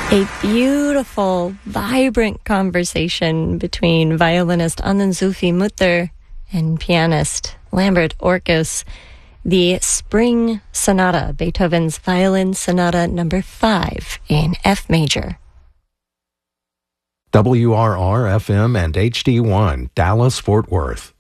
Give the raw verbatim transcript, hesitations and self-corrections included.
A beautiful, vibrant conversation between violinist Anand Zulfi Mutter and pianist Lambert Orkus. The Spring Sonata, Beethoven's Violin Sonata number five in F major. W R R F M and H D one, Dallas, Fort Worth.